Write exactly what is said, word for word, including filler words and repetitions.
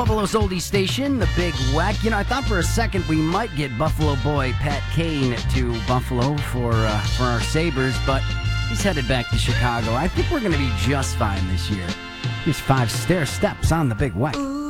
Buffalo's oldie station, the Big Weck. You know, I thought for a second we might get Buffalo boy Pat Kane to Buffalo for uh, for our Sabres, but he's headed back to Chicago. I think we're going to be just fine this year. Here's five stair steps on the Big Weck.